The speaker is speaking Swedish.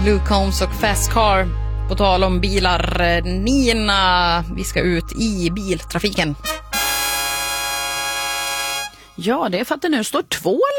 Luke Combs och Fast Car. På tal om bilar, Nina, vi ska ut i biltrafiken. Ja, det är för att det nu står 2